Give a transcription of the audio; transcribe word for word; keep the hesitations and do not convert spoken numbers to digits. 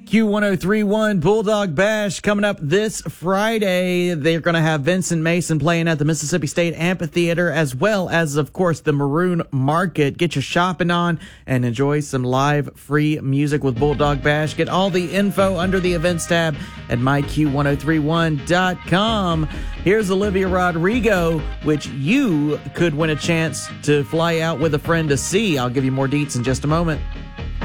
Q ten thirty-one Bulldog Bash coming up this Friday. They're going to have Vincent Mason playing at the Mississippi State Amphitheater, as well as, of course, the Maroon Market. Get your shopping on and enjoy some live free music with Bulldog Bash. Get all the info under the events tab at my q ten thirty-one dot com. Here's Olivia Rodrigo, which you could win a chance to fly out with a friend to see. I'll give you more deets in just a moment.